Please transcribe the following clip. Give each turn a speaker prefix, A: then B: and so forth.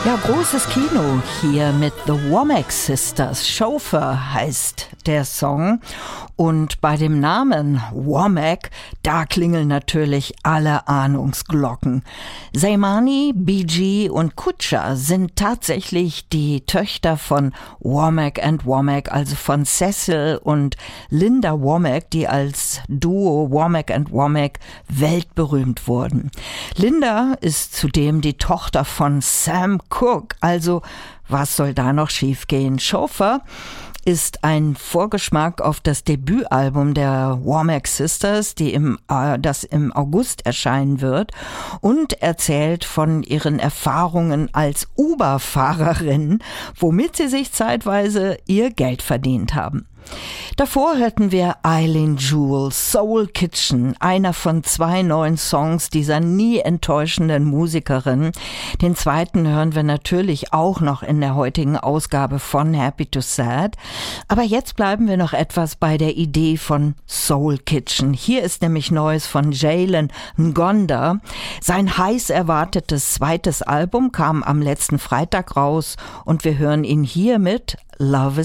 A: Ja, großes Kino hier mit The Womack Sisters. Chauffeur heißt der Song. Und bei dem Namen Womack, da klingeln natürlich alle Ahnungsglocken. Seymani, BG und Kutscher sind tatsächlich die Töchter von Womack and Womack, also von Cecil und Linda Womack, die als Duo Womack and Womack weltberühmt wurden. Linda ist zudem die Tochter von Sam Cooke, also was soll da noch schiefgehen? Chauffeur ist ein Vorgeschmack auf das Debütalbum der Womack Sisters, das im August erscheinen wird, und erzählt von ihren Erfahrungen als Uber-Fahrerin, womit sie sich zeitweise ihr Geld verdient haben. Davor hörten wir Eileen Jewell, Soul Kitchen, einer von 2 neuen Songs dieser nie enttäuschenden Musikerin. Den zweiten hören wir natürlich auch noch in der heutigen Ausgabe von Happy to Sad. Aber jetzt bleiben wir noch etwas bei der Idee von Soul Kitchen. Hier ist nämlich Neues von Jalen Ngonda. Sein heiß erwartetes zweites Album kam am letzten Freitag raus und wir hören ihn hier mit Love